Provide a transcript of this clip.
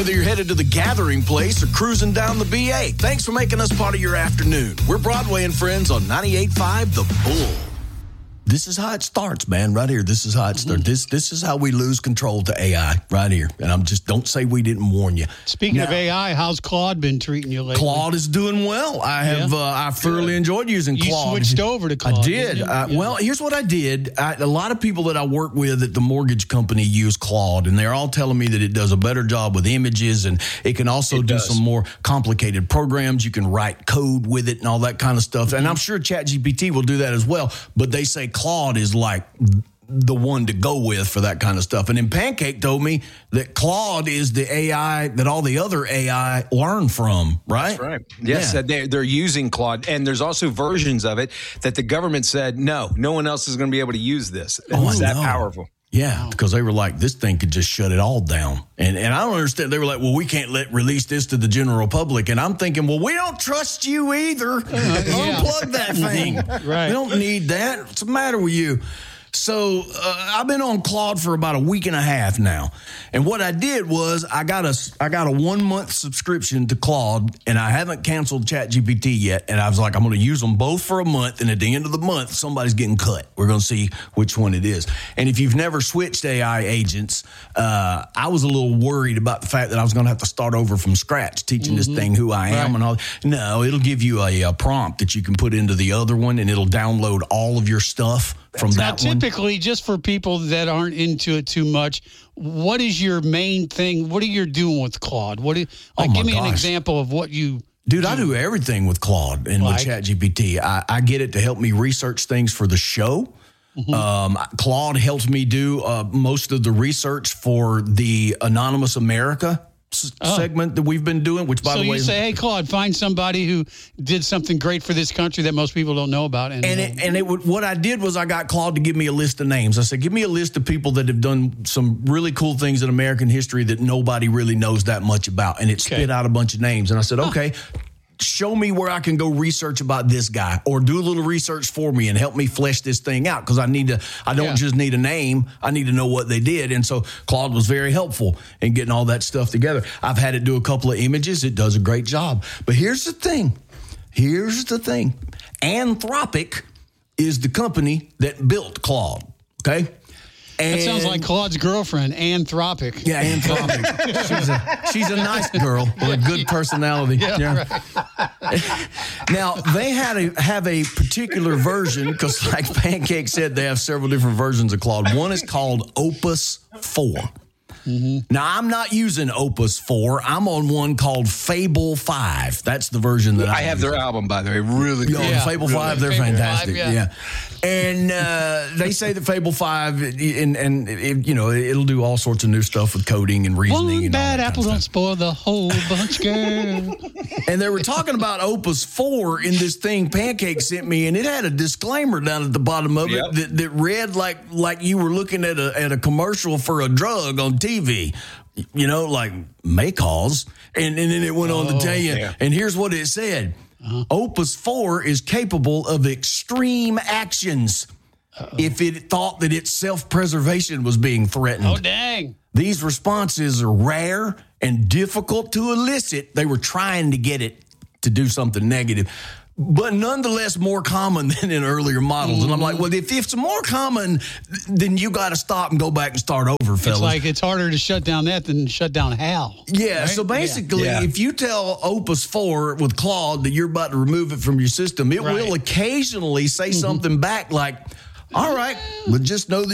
Whether you're headed to the gathering place or cruising down the BA, thanks for making us part of your afternoon. We're Broadway and Friends on 98.5 The Bull. This is how it starts, man, right here. This is how it starts. This is how we lose control to AI, right here. And I'm just, don't say we didn't warn you. Speaking of AI, how's Claude been treating you lately? Claude is doing well. I have, I thoroughly enjoyed using Claude. You switched over to Claude. I did. Well, here's what I did. A lot of people that I work with at the mortgage company use Claude, and they're all telling me that it does a better job with images, and it can also do some more complicated programs. You can write code with it and all that kind of stuff. And I'm sure ChatGPT will do that as well, but they say Claude is like the one to go with for that kind of stuff. And then Pancake told me that Claude is the AI that all the other AI learn from, right? That's right. Yes, they're using Claude. And there's also versions of it that the government said, no one else is going to be able to use this. It's that powerful. Yeah, because they were like, this thing could just shut it all down. And I don't understand. They were like, well, we can't release this to the general public. And I'm thinking, well, we don't trust you either. Unplug that thing. Right. We don't need that. What's the matter with you? So I've been on Claude for about a week and a half now. And what I did was I got a 1 month subscription to Claude, and I haven't canceled ChatGPT yet. And I was like, I'm going to use them both for a month. And at the end of the month, somebody's getting cut. We're going to see which one it is. And if you've never switched AI agents, I was a little worried about the fact that I was going to have to start over from scratch, teaching this thing who I am and all. No, it'll give you a prompt that you can put into the other one, and it'll download all of your stuff from that one. Typically, just for people that aren't into it too much, what is your main thing? What are you doing with Claude? Give me an example of what you Dude, I do everything with Claude and with ChatGPT. I get it to help me research things for the show. Claude helps me do most of the research for the Anonymous America segment that we've been doing, which, by the way... So you say, hey, Claude, find somebody who did something great for this country that most people don't know about. What I did was I got Claude to give me a list of names. I said, give me a list of people that have done some really cool things in American history that nobody really knows that much about. And it spit out a bunch of names. And I said, okay, show me where I can go research about this guy, or do a little research for me and help me flesh this thing out. Because I don't just need a name. I need to know what they did. And so Claude was very helpful in getting all that stuff together. I've had it do a couple of images. It does a great job. But here's the thing. Anthropic is the company that built Claude. Okay. That sounds like Claude's girlfriend, Anthropic. Yeah, Anthropic. She's a nice girl with a good personality. Yeah. Right. Now, they have a particular version, because like Pancake said, they have several different versions of Claude. One is called Opus 4. Now, I'm not using Opus 4. I'm on one called Fable 5. That's the version that I have their album, by the way. Really good. Fable 5, they're Fable fantastic. 5, yeah. And they say that Fable 5, it'll do all sorts of new stuff with coding and reasoning. One and bad all that apple don't spoil the whole bunch, girl. And they were talking about Opus 4 in this thing Pancake sent me, and it had a disclaimer down at the bottom of it that read like you were looking at a commercial for a drug on TV. You know, like may cause. And then it went on to tell you, and here's what it said. Opus 4 is capable of extreme actions if it thought that its self-preservation was being threatened. Oh, dang. These responses are rare and difficult to elicit. They were trying to get it to do something negative, but nonetheless more common than in earlier models. And I'm like, well, if it's more common, then you got to stop and go back and start over, fellas. It's like it's harder to shut down that than shut down Hal. Yeah, right? So basically, if you tell Opus 4 with Claude that you're about to remove it from your system, it will occasionally say something back like, all right, but just know that